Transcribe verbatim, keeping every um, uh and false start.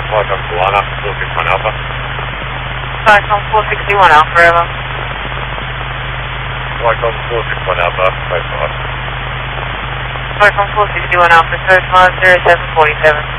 Welcome to one Alpha, four six one Alpha. Welcome four sixty-one Alpha, Evo. Welcome four six one Alpha, five five. Welcome four sixty-one Alpha, search miles zero seven forty-seven.